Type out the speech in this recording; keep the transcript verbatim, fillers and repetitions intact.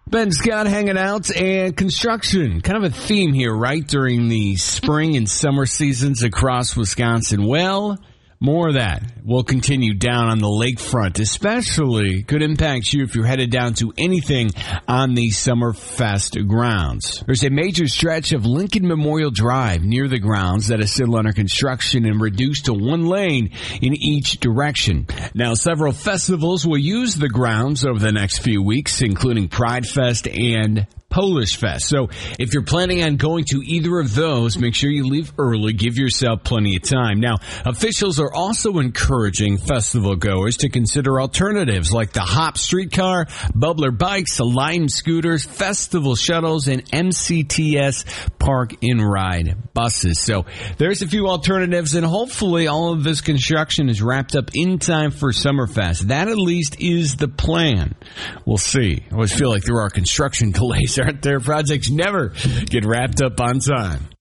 Ben Scott hanging out, and construction, kind of a theme here, right, during the spring and summer seasons across Wisconsin. Well, more of that will continue down on the lakefront, especially could impact you if you're headed down to anything on the Summerfest grounds. There's a major stretch of Lincoln Memorial Drive near the grounds that is still under construction and reduced to one lane in each direction. Now, several festivals will use the grounds over the next few weeks, including Pride Fest and Polish Fest. So if you're planning on going to either of those, make sure you leave early. Give yourself plenty of time. Now, officials are also encouraging festival goers to consider alternatives like the Hop streetcar, Bubbler bikes, Lime scooters, festival shuttles, and M C T S park and ride buses. So there's a few alternatives, and hopefully all of this construction is wrapped up in time for Summerfest. That at least is the plan. We'll see. I always feel like there are construction delays, aren't there? Projects never get wrapped up on time.